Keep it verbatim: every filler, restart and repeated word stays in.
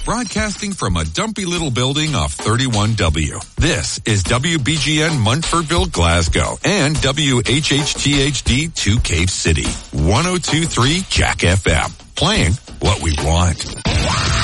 broadcasting from a dumpy little building off thirty-one W. This is W B G N Munfordville, Glasgow, and W H H T H D two Cave City. one oh two point three Jack F M. Playing what we want.